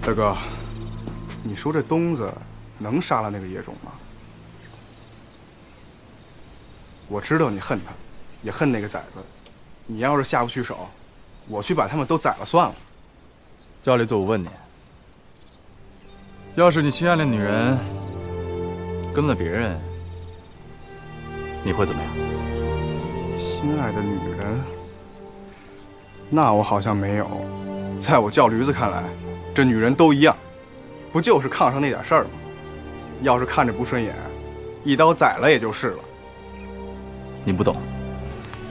大哥，你说这东子能杀了那个叶种吗？我知道你恨他，也恨那个崽子。你要是下不去手，我去把他们都宰了算了。 教里座，我问你，要是你心爱的女人跟了别人，你会怎么样？ 心爱的女人，那我好像没有。在我叫驴子看来，这女人都一样，不就是炕上那点事儿吗？要是看着不顺眼，一刀宰了也就是了。 你不懂。